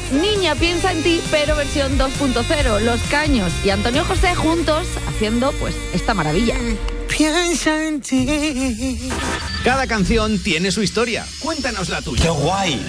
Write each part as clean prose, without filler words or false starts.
Niña piensa en ti, pero versión 2.0. Los Caños y Antonio José juntos haciendo pues esta maravilla. Piensa en ti. Cada canción tiene su historia. Cuéntanos la tuya. ¡Qué guay!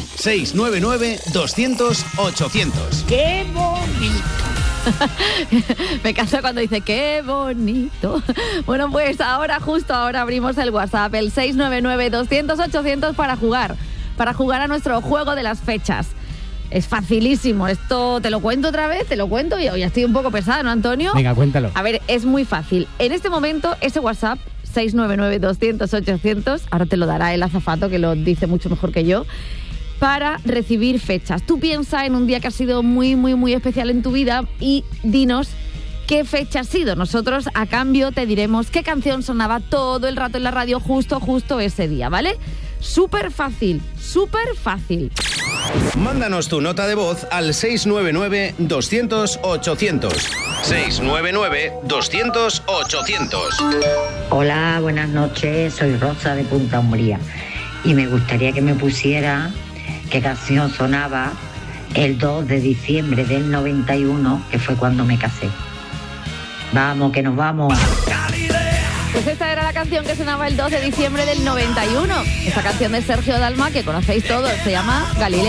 699-200-800. ¡Qué bonito! Me encanta cuando dice ¡qué bonito! Bueno, pues justo ahora abrimos el WhatsApp, el 699-200-800 para jugar a nuestro juego de las fechas. Es facilísimo, esto te lo cuento otra vez, yo ya estoy un poco pesada, ¿no, Antonio? Venga, cuéntalo. A ver, es muy fácil. En este momento, ese WhatsApp, 699-200-800, ahora te lo dará el azafato, que lo dice mucho mejor que yo, para recibir fechas. Tú piensa en un día que ha sido muy, muy, muy especial en tu vida y dinos qué fecha ha sido. Nosotros, a cambio, te diremos qué canción sonaba todo el rato en la radio justo ese día, ¿vale? Súper fácil, súper fácil. Mándanos tu nota de voz al 699-200-800. 699-200-800. Hola, buenas noches, soy Rosa de Punta Umbría y me gustaría que me pusiera qué canción sonaba el 2 de diciembre del 91, que fue cuando me casé. Vamos, que nos vamos. Pues esta era la canción que sonaba el 2 de diciembre del 91. Esta canción de Sergio Dalma, que conocéis todos, se llama Galilea.